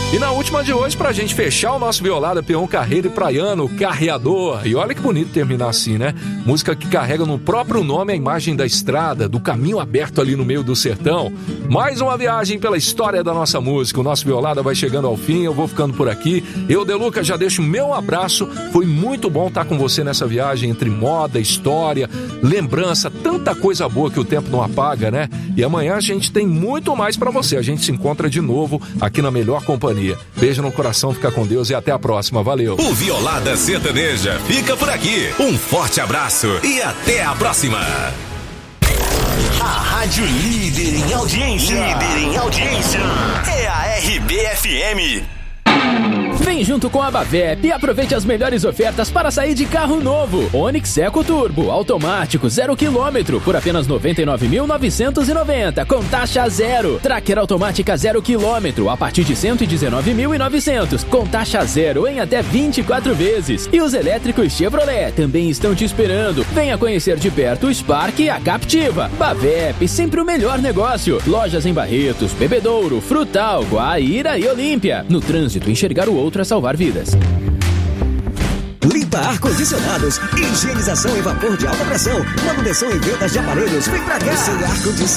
E na última de hoje, pra gente fechar o nosso Violada, peão carreiro e praiano, Carreador. E olha que bonito terminar assim, né? Música que carrega no próprio nome a imagem da estrada, do caminho aberto ali no meio do sertão. Mais uma viagem pela história da nossa música. O nosso Violada vai chegando ao fim, eu vou ficando por aqui. Eu, Deluca, já deixo meu abraço. Foi muito bom estar com você nessa viagem entre moda, história, lembrança, tanta coisa boa que o tempo não apaga, né? E amanhã a gente tem muito mais pra você. A gente se encontra de novo aqui na melhor companhia. Beijo no coração, fica com Deus e até a próxima. Valeu. O Violada Sertaneja fica por aqui. Um forte abraço e até a próxima. A rádio líder em audiência. É a RBFM. Vem junto com a Bavep e aproveite as melhores ofertas para sair de carro novo. Onix Eco Turbo, automático, 0 km, por apenas R$ 99.990, com taxa zero. Tracker automática 0 km, a partir de R$ 119.900, com taxa zero em até 24 vezes. E os elétricos Chevrolet também estão te esperando. Venha conhecer de perto o Spark e a Captiva. Bavep, sempre o melhor negócio. Lojas em Barretos, Bebedouro, Frutal, Guaíra e Olímpia. No trânsito, enxergar o outro é salvar vidas. Limpa ar-condicionados, higienização em vapor de alta pressão, manutenção e vendas de aparelhos. Vem pra cá! Sem ar-condicionado.